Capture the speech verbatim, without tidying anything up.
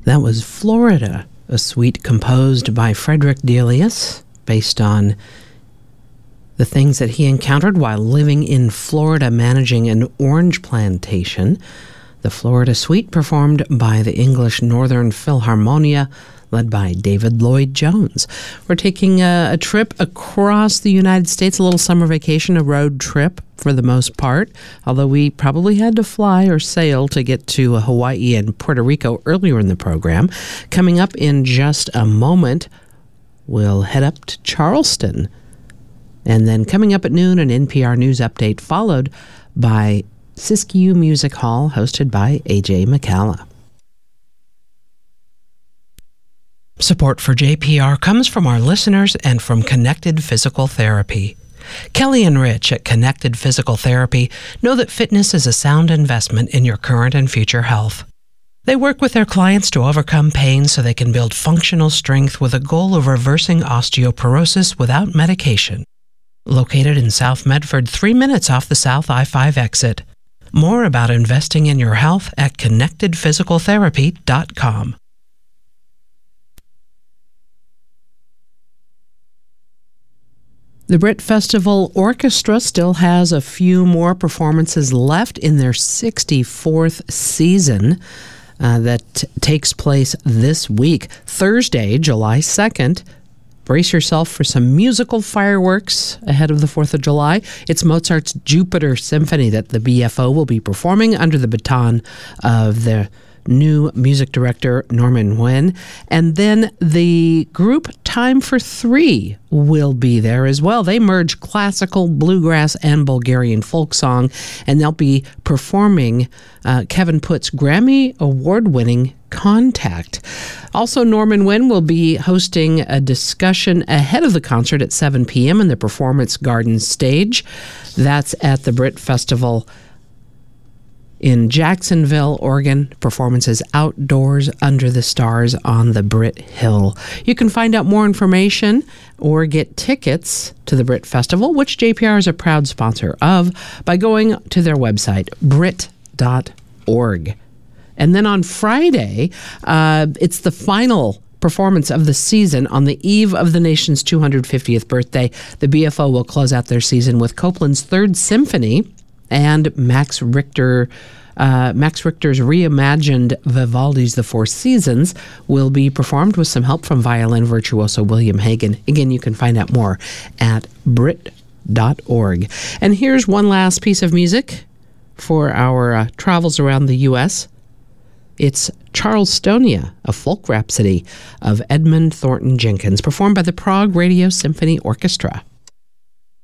That was Florida, a suite composed by Frederick Delius, based on the things that he encountered while living in Florida managing an orange plantation. The Florida Suite performed by the English Northern Philharmonia, led by David Lloyd Jones. We're taking a, a trip across the United States, a little summer vacation, a road trip for the most part, although we probably had to fly or sail to get to Hawaii and Puerto Rico earlier in the program. Coming up in just a moment, we'll head up to Charleston. And then coming up at noon, an N P R News update, followed by Siskiyou Music Hall, hosted by A J McCalla. Support for J P R comes from our listeners and from Connected Physical Therapy. Kelly and Rich at Connected Physical Therapy know that fitness is a sound investment in your current and future health. They work with their clients to overcome pain so they can build functional strength with a goal of reversing osteoporosis without medication. Located in South Medford, three minutes off the South I five exit. More about investing in your health at connected physical therapy dot com. The Brit Festival Orchestra still has a few more performances left in their sixty-fourth season uh, that t- takes place this week. Thursday, July second. Brace yourself for some musical fireworks ahead of the fourth of July. It's Mozart's Jupiter Symphony that the B F O will be performing under the baton of the new music director Norman Nguyen. And then the group Time for Three will be there as well. They merge classical, bluegrass, and Bulgarian folk song, and they'll be performing uh, Kevin Putt's Grammy Award-winning Contact. Also, Norman Nguyen will be hosting a discussion ahead of the concert at seven p.m. in the Performance Garden stage. That's at the Brit Festival in Jacksonville, Oregon. Performances outdoors under the stars on the Brit Hill. You can find out more information or get tickets to the Brit Festival, which J P R is a proud sponsor of, by going to their website, brit dot org. And then on Friday, uh, it's the final performance of the season on the eve of the nation's two hundred fiftieth birthday. The B F O will close out their season with Copland's Third Symphony and Max Richter. Uh, Max Richter's reimagined Vivaldi's The Four Seasons will be performed with some help from violin virtuoso William Hagen. Again, you can find out more at brit dot org. And here's one last piece of music for our uh, travels around the U S It's Charlestonia, a folk rhapsody of Edmund Thornton Jenkins, performed by the Prague Radio Symphony Orchestra.